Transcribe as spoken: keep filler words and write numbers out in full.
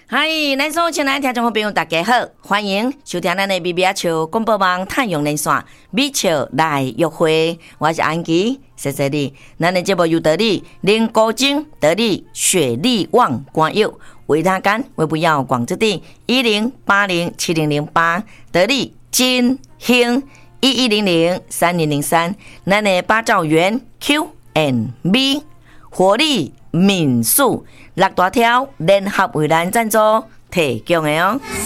嗨，咱所有亲爱的听众朋友，大家好，欢迎收听咱的米米阿笑广播网太阳连线，米笑来约会，我是安琪，谢谢你。咱的节目由得力林国晶、得力雪力旺光佑为他干，为不要广之地一零八零七零零八，得力金兴一一零零三零零三，咱的八兆元 Q and B 活力民宿六大条联合为咱赞助提供的哦。